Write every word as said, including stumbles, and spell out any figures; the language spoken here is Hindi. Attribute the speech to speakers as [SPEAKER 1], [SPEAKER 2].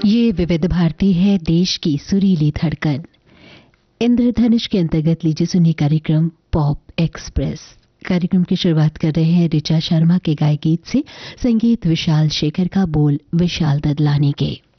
[SPEAKER 1] ये विविध भारती है, देश की सुरीली धड़कन। इंद्रधनुष के अंतर्गत लीजिए सुनिए कार्यक्रम पॉप एक्सप्रेस। कार्यक्रम की शुरुआत कर रहे हैं ऋचा शर्मा के गाए गीत से। संगीत विशाल शेखर का, बोल विशाल ददलानी के।